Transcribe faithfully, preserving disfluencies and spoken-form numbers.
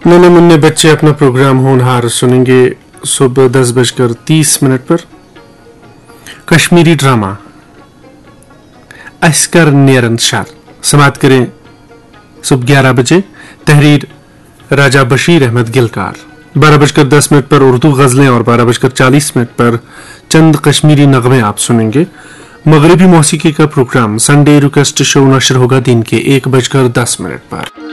नन्हे मुन्ने बच्चे अपना प्रोग्राम होनहार सुनेंगे सुबह दस बजकर तीस मिनट पर। कश्मीरी ड्रामा अस्कर नेरन शार समाप्त करें सुबह ग्यारह बजे। तहरीर राजा बशीर अहमद गिलकार। बारह बजकर दस मिनट पर उर्दू गजलें और बारह बजकर चालीस मिनट पर चंद कश्मीरी नगमे आप सुनेंगे। मगरबी मौसीकी का प्रोग्राम संडे रिक्वेस्ट शो नशर होगा दिन के एक बजकर दस मिनट पर।